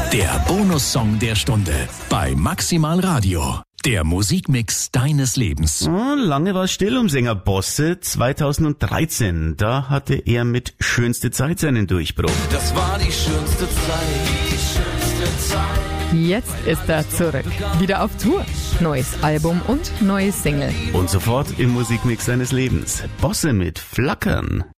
Der Bonussong der Stunde bei Maximal Radio. Der Musikmix deines Lebens. Lange war es still um Sänger Bosse. 2013, da hatte er mit Schönste Zeit seinen Durchbruch. Das war die schönste Zeit. Jetzt ist er zurück. Wieder auf Tour. Neues Album und neue Single. Und sofort im Musikmix seines Lebens. Bosse mit Flackern.